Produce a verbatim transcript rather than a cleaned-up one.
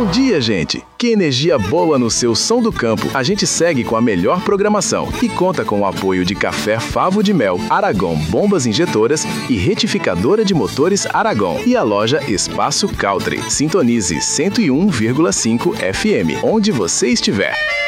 Bom dia, gente! Que energia boa no seu som do campo. A gente segue com a melhor programação e conta com o apoio de Café Favo de Mel, Aragon Bombas Injetoras e Retificadora de Motores Aragon e a loja Espaço Country. Sintonize cento e um vírgula cinco F M, onde você estiver.